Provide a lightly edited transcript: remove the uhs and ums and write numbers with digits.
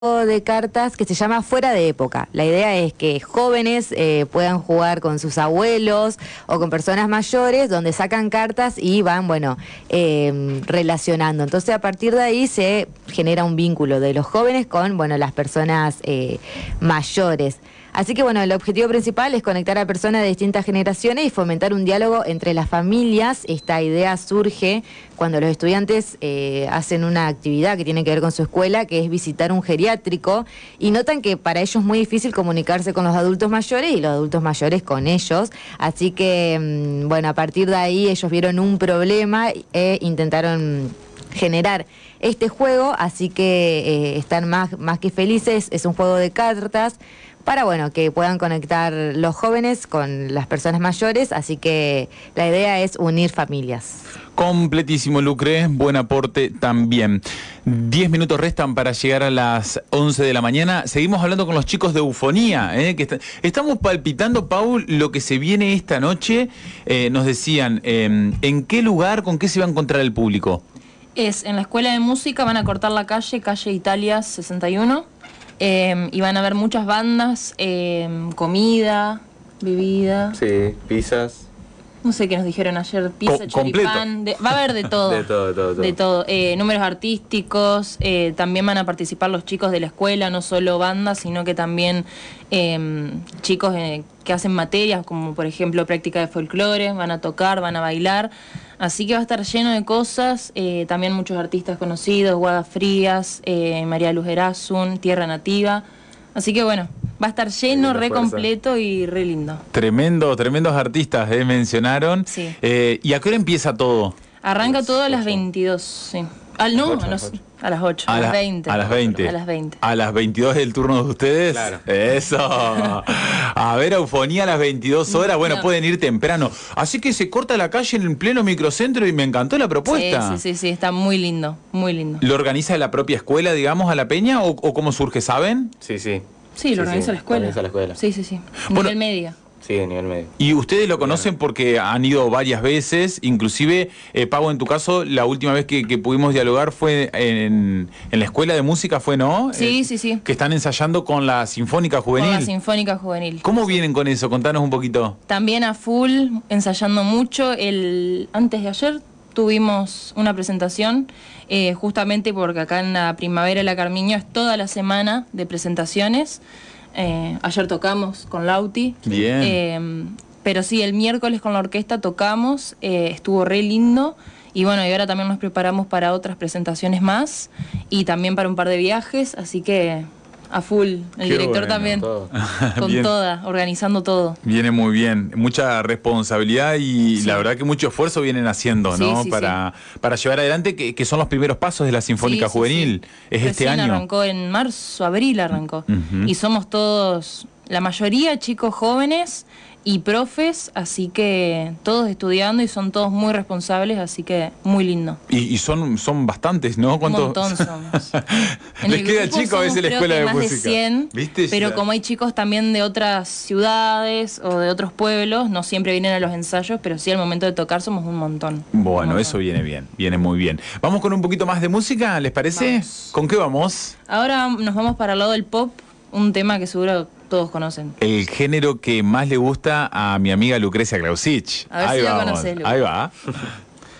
de cartas que se llama Fuera de Época. La idea es que jóvenes puedan jugar con sus abuelos o con personas mayores, donde sacan cartas y van, relacionando. Entonces, a partir de ahí se genera un vínculo de los jóvenes con, las personas mayores. Así que, el objetivo principal es conectar a personas de distintas generaciones y fomentar un diálogo entre las familias. Esta idea surge cuando los estudiantes hacen una actividad que tiene que ver con su escuela, que es visitar un geriátrico, y notan que para ellos es muy difícil comunicarse con los adultos mayores y los adultos mayores con ellos. Así que, a partir de ahí ellos vieron un problema e intentaron generar este juego, así que están más que felices. Es un juego de cartas para que puedan conectar los jóvenes con las personas mayores, así que la idea es unir familias. Completísimo, Lucre, buen aporte también. 10 minutos restan para llegar a las 11 de la mañana. Seguimos hablando con los chicos de Eufonía, que estamos palpitando, Paul, lo que se viene esta noche. Nos decían, ¿en qué lugar, con qué se va a encontrar el público? Es en la Escuela de Música, van a cortar la calle Italia 61. Y van a haber muchas bandas, comida, bebida. Sí, pizzas. No sé qué nos dijeron ayer, pizza, choripán. Va a haber de todo. De todo. Números artísticos, también van a participar los chicos de la escuela, no solo bandas, sino que también chicos que hacen materias, como por ejemplo práctica de folclore, van a tocar, van a bailar. Así que va a estar lleno de cosas, también muchos artistas conocidos, Guadas Frías, María Luz Erasun, Tierra Nativa. Así que va a estar lleno, re completo y re lindo. Tremendos artistas, mencionaron. Sí. ¿Y a qué hora empieza todo? Arranca todo a las 22, sí. A las 8, a las 20. A las 20. A las 20. ¿A las 22 es el turno de ustedes? Claro. Eso. A ver, Eufonía a las 22 horas. Pueden ir temprano. Así que se corta la calle en el pleno microcentro y me encantó la propuesta. Sí, está muy lindo, muy lindo. ¿Lo organiza la propia escuela, digamos, a la peña o cómo surge, saben? Sí. Sí, lo organiza la escuela. Organiza la escuela. Sí. Nivel medio. Sí, de nivel medio. Y ustedes lo conocen porque han ido varias veces, inclusive, Pau, en tu caso, la última vez que pudimos dialogar fue en la escuela de música, ¿no? Sí. Que están ensayando con la Sinfónica Juvenil. Con la Sinfónica Juvenil. ¿Cómo vienen con eso? Contanos un poquito. También a full, ensayando mucho. Antes de ayer tuvimos una presentación, justamente porque acá en la Primavera de la Carmiño es toda la semana de presentaciones. Ayer tocamos con Lauti. Bien. Pero sí, el miércoles con la orquesta tocamos, estuvo re lindo. Y ahora también nos preparamos para otras presentaciones más y también para un par de viajes, así que a full. El director también, con toda, organizando todo. Viene muy bien, mucha responsabilidad y sí. La verdad que mucho esfuerzo vienen haciendo, ¿no? Sí, para llevar adelante, que son los primeros pasos de la Sinfónica Juvenil. Es Recién este año. Arrancó en marzo, abril arrancó. Uh-huh. Y somos todos, la mayoría chicos jóvenes y profes, así que todos estudiando y son todos muy responsables, así que muy lindo. Y son bastantes, ¿no? ¿Cuántos? Un montón somos. Les queda chico a veces la escuela de más música. De 100, ¿viste? Pero como hay chicos también de otras ciudades o de otros pueblos, no siempre vienen a los ensayos, pero sí al momento de tocar somos un montón. Eso viene bien, viene muy bien. ¿Vamos con un poquito más de música, les parece? Vamos. ¿Con qué vamos? Ahora nos vamos para el lado del pop, un tema que seguro todos conocen. El género que más le gusta a mi amiga Lucrecia Clausich. A ver si la conoces, Lu. Ahí va.